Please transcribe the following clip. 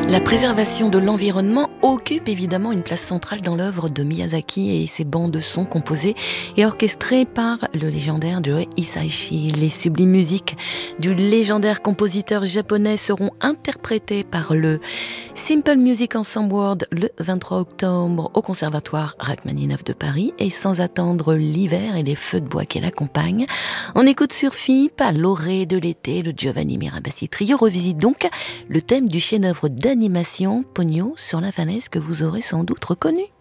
La préservation de l'environnement occupe évidemment une place centrale dans l'œuvre de Miyazaki et ses bandes de sons composées et orchestrées par le légendaire Joe Hisaishi. Les sublimes musiques du légendaire compositeur japonais seront interprétées par le Simple Music Ensemble World le 23 octobre au Conservatoire Rachmaninoff de Paris. Et sans attendre l'hiver et les feux de bois qui l'accompagnent, on écoute sur FIP à l'orée de l'été. Le Giovanni Mirabassi Trio revisite donc le thème du chef-d'œuvre d'animation Ponyo sur la falaise que vous aurez sans doute reconnu.